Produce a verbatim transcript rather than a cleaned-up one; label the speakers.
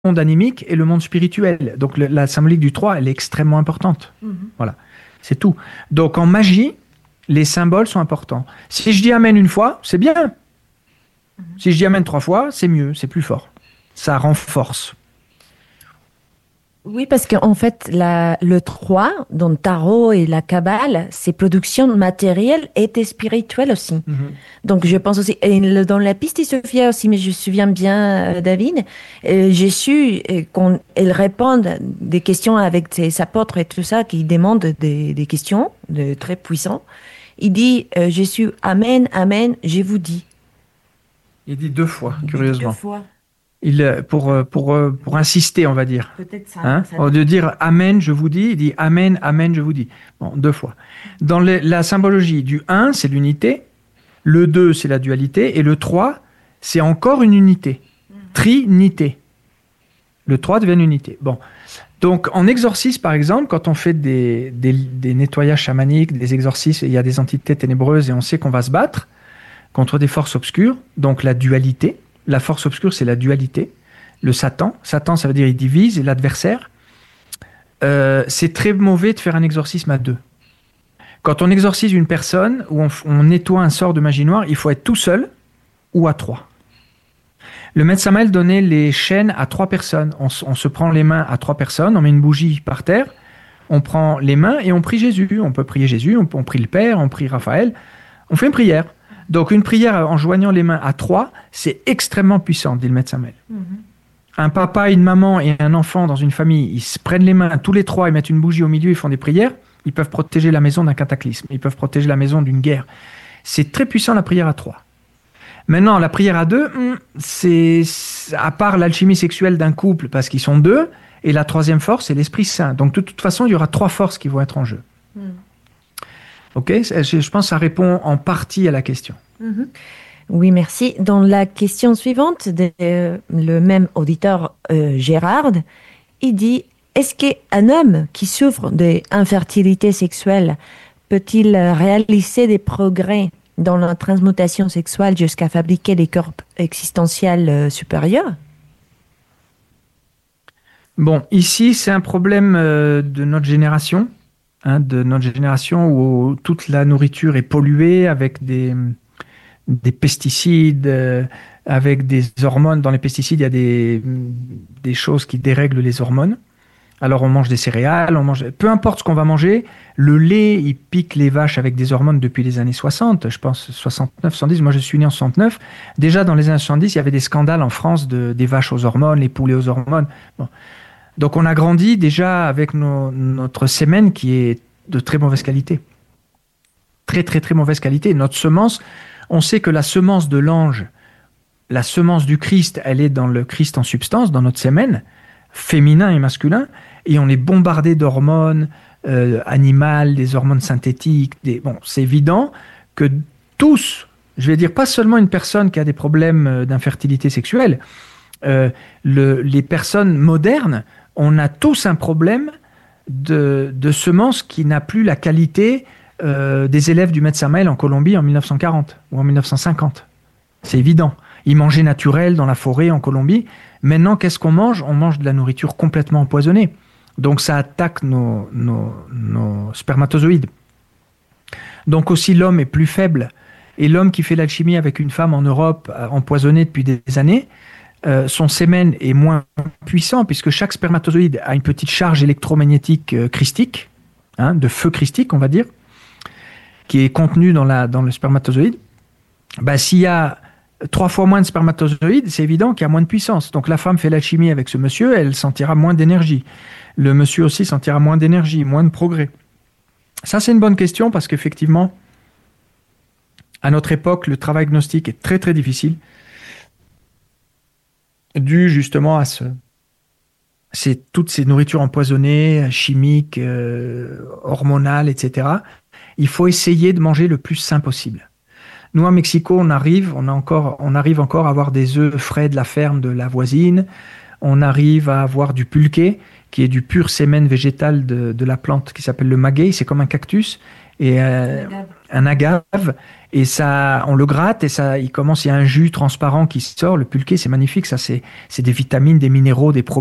Speaker 1: monde animique et le monde spirituel. Donc le, la symbolique du trois, elle est extrêmement importante. Mm-hmm. Voilà, c'est tout. Donc en magie, les symboles sont importants. Si je dis Amen une fois, c'est bien. Mm-hmm. Si je dis Amen trois fois, c'est mieux, c'est plus fort. Ça renforce.
Speaker 2: Oui, parce qu'en fait, la, le trois, dans le tarot et la Kabbale, c'est production matérielle et spirituelle aussi. Mm-hmm. Donc, je pense aussi, et dans la piste Sophia aussi, mais je me souviens bien, euh, David, euh, j'ai su euh, qu'elle répond des questions avec ses apôtres et tout ça, qui demandent des, des questions de très puissants. Il dit, euh, Jésus, Amen, Amen, je vous dis.
Speaker 1: Il dit deux fois, curieusement.
Speaker 2: Deux fois.
Speaker 1: Il, pour, pour, pour insister, on va dire.
Speaker 2: Peut-être ça.
Speaker 1: Hein?
Speaker 2: ça
Speaker 1: Au lieu de dire Amen, je vous dis, il dit Amen, Amen, je vous dis. Bon, deux fois. Dans les, la symbologie du un, c'est l'unité. Le deux, c'est la dualité. Et le trois, c'est encore une unité. Trinité. Le trois devient une unité. Bon. Donc, en exorcisme, par exemple, quand on fait des, des, des nettoyages chamaniques, des exorcismes, il y a des entités ténébreuses et on sait qu'on va se battre contre des forces obscures. Donc, la dualité. La force obscure, c'est la dualité. Le Satan. Satan, ça veut dire il divise, et l'adversaire. Euh, c'est très mauvais de faire un exorcisme à deux. Quand on exorcise une personne, ou on, on nettoie un sort de magie noire, il faut être tout seul ou à trois. Le maître Samael donnait les chaînes à trois personnes. On, on se prend les mains à trois personnes, on met une bougie par terre, on prend les mains et on prie Jésus. On peut prier Jésus, on, on prie le Père, on prie Raphaël. On fait une prière. Donc, une prière en joignant les mains à trois, c'est extrêmement puissant, dit le maître Samael. Mm-hmm. Un papa, une maman et un enfant dans une famille, ils se prennent les mains, tous les trois, ils mettent une bougie au milieu, ils font des prières, ils peuvent protéger la maison d'un cataclysme, ils peuvent protéger la maison d'une guerre. C'est très puissant, la prière à trois. Maintenant, la prière à deux, c'est, à part l'alchimie sexuelle d'un couple, parce qu'ils sont deux, et la troisième force, c'est l'Esprit Saint. Donc, de toute façon, il y aura trois forces qui vont être en jeu. Mm. Ok, je pense que ça répond en partie à la question.
Speaker 2: Mm-hmm. Oui, merci. Dans la question suivante, de, euh, le même auditeur euh, Gérard, il dit, est-ce qu'un homme qui souffre d'infertilité sexuelle peut-il réaliser des progrès dans la transmutation sexuelle jusqu'à fabriquer des corps existentiels euh, supérieurs?
Speaker 1: Bon, ici, c'est un problème euh, de notre génération. Hein, de notre génération où toute la nourriture est polluée avec des, des pesticides, euh, avec des hormones. Dans les pesticides, il y a des, des choses qui dérèglent les hormones. Alors on mange des céréales, on mange... peu importe ce qu'on va manger, le lait, il pique les vaches avec des hormones depuis les années soixante, je pense soixante-neuf, soixante-dix, moi je suis né en soixante-neuf. Déjà dans les années soixante-dix, il y avait des scandales en France de, des vaches aux hormones, les poulets aux hormones. Bon. Donc on a grandi déjà avec nos, notre sémène qui est de très mauvaise qualité. Très très très mauvaise qualité. Notre semence, on sait que la semence de l'ange, la semence du Christ, elle est dans le Christ en substance, dans notre sémène, féminin et masculin, et on est bombardé d'hormones euh, animales, des hormones synthétiques. Des... Bon, c'est évident que tous, je vais dire pas seulement une personne qui a des problèmes d'infertilité sexuelle, euh, le, les personnes modernes, on a tous un problème de, de semence qui n'a plus la qualité euh, des élèves du maître Samael en Colombie en mille neuf cent quarante ou en mille neuf cent cinquante. C'est évident. Ils mangeaient naturel dans la forêt en Colombie. Maintenant, qu'est-ce qu'on mange? On mange de la nourriture complètement empoisonnée. Donc ça attaque nos, nos, nos spermatozoïdes. Donc aussi l'homme est plus faible. Et l'homme qui fait l'alchimie avec une femme en Europe empoisonnée depuis des années, Euh, son sémen est moins puissant puisque chaque spermatozoïde a une petite charge électromagnétique euh, christique, hein, de feu christique on va dire, qui est contenue dans, la, dans le spermatozoïde. Bah, s'il y a trois fois moins de spermatozoïdes, c'est évident qu'il y a moins de puissance. Donc la femme fait l'alchimie avec ce monsieur, elle sentira moins d'énergie. Le monsieur aussi sentira moins d'énergie, moins de progrès. Ça c'est une bonne question parce qu'effectivement, à notre époque, le travail gnostique est très très difficile. Dû justement à ce, c'est toutes ces nourritures empoisonnées, chimiques, euh, hormonales, et cetera. Il faut essayer de manger le plus sain possible. Nous, à Mexico, on arrive, on a encore, on arrive encore à avoir des œufs frais de la ferme de la voisine. On arrive à avoir du pulque, qui est du pur sémen végétal de, de la plante qui s'appelle le maguey. C'est comme un cactus. et euh, un agave. Et ça, on le gratte et ça, il commence, il y a un jus transparent qui sort. Le pulqué, c'est magnifique. Ça, c'est, c'est des vitamines, des minéraux, des probiotiques.